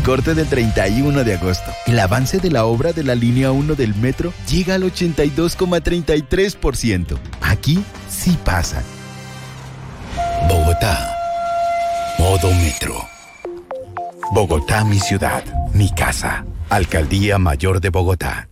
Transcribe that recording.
corte del 31 de agosto. El avance de la obra de la línea 1 del metro llega al 82,33%. Aquí sí pasa. Bogotá. Modo Metro. Bogotá, mi ciudad, mi casa. Alcaldía Mayor de Bogotá.